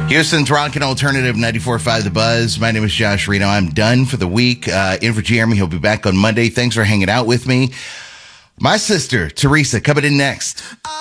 Houston's Rockin' Alternative 94.5 The Buzz. My name is Josh Reno. I'm done for the week. In for Jeremy. He'll be back on Monday. Thanks for hanging out with me. My sister, Teresa, coming in next.